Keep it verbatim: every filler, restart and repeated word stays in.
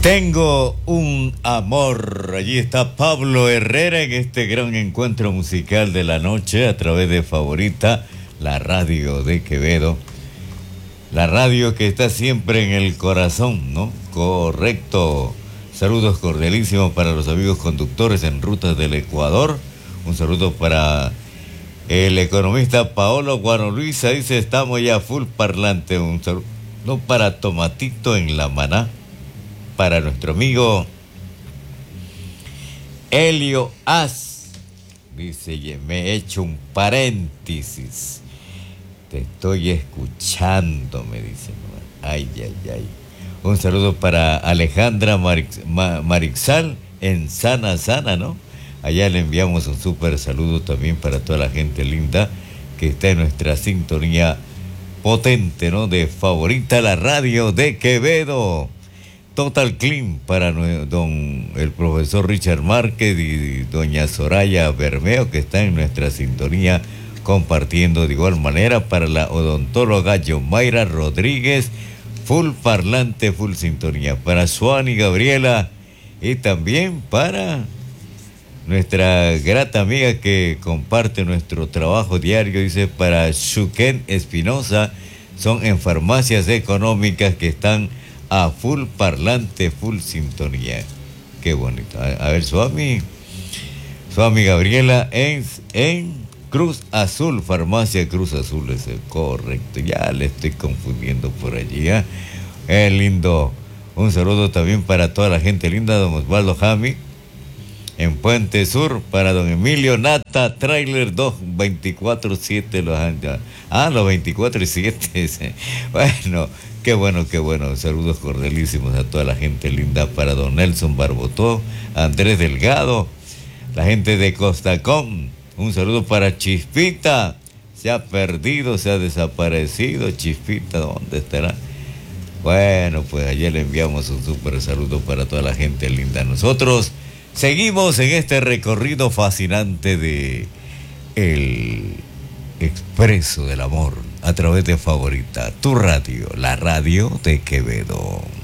Tengo un amor. Allí está Pablo Herrera en este gran encuentro musical de la noche a través de Favorita, la radio de Quevedo. La radio que está siempre en el corazón, ¿no? Correcto. Saludos cordialísimos para los amigos conductores en rutas del Ecuador. Un saludo para el economista Paolo Guano Luisa. Dice, estamos ya full parlante. Un saludo para Tomatito en La Maná. Para nuestro amigo Helio Az. Dice, me he hecho un paréntesis. Te estoy escuchando, me dice. Ay, ay, ay. Un saludo para Alejandra Marix, Ma, Marixal en Sana Sana, ¿no? Allá le enviamos un súper saludo también para toda la gente linda que está en nuestra sintonía potente, ¿no? De Favorita, la radio de Quevedo. Total Clean para don el profesor Richard Márquez y doña Soraya Bermeo, que está en nuestra sintonía compartiendo de igual manera para la odontóloga Yomaira Rodríguez, full parlante, full sintonía, para Suani Gabriela y también para nuestra grata amiga que comparte nuestro trabajo diario, dice, para Shuken Espinosa, son en farmacias económicas que están a full parlante, full sintonía. Qué bonito. A, a ver, Suami, Suami Gabriela en, en Cruz Azul, farmacia Cruz Azul, es el correcto. Ya le estoy confundiendo por allí, ¿eh? Es lindo. Un saludo también para toda la gente linda, don Osvaldo Jami, en Puente Sur, para don Emilio Nata, Trailer dos veinticuatro siete, los ah, los veinticuatro y siete. Bueno, qué bueno, qué bueno. Saludos cordialísimos a toda la gente linda, para don Nelson Barbotó, Andrés Delgado, la gente de Costacón. Un saludo para Chispita. Se ha perdido, se ha desaparecido. Chispita, ¿dónde estará? Bueno, pues ayer le enviamos un súper saludo para toda la gente linda. Nosotros seguimos en este recorrido fascinante de El Expreso del Amor a través de Favorita, tu radio, la radio de Quevedo.